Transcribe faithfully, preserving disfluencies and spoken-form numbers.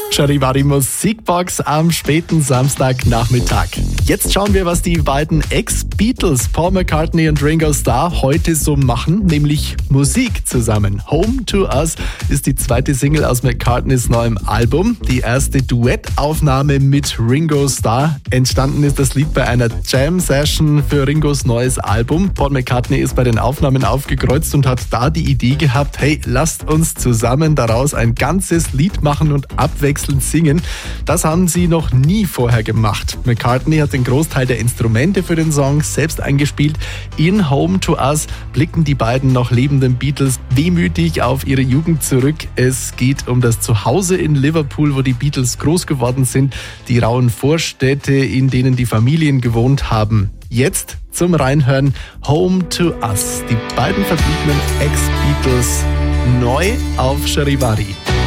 Charivari Musikbox am späten Samstagnachmittag. Jetzt schauen wir, was die beiden Ex-Beatles, Paul McCartney und Ringo Starr, heute so machen, nämlich Musik zusammen. Home to Us ist die zweite Single aus McCartneys neuem Album. Die erste Duettaufnahme mit Ringo Starr. Entstanden ist das Lied bei einer Jam-Session für Ringos neues Album. Paul McCartney ist bei den Aufnahmen aufgekreuzt und hat da die Idee gehabt, hey, lasst uns zusammen daraus ein ganzes Lied machen und abwechselnd singen. Das haben sie noch nie vorher gemacht. McCartney hat den Großteil der Instrumente für den Song selbst eingespielt. In Home to Us blicken die beiden noch lebenden Beatles wehmütig auf ihre Jugend zurück. Es geht um das Zuhause in Liverpool, wo die Beatles groß geworden sind, die rauen Vorstädte, in denen die Familien gewohnt haben. Jetzt zum Reinhören Home to Us. Die beiden verbliebenen Ex-Beatles neu auf Charivari.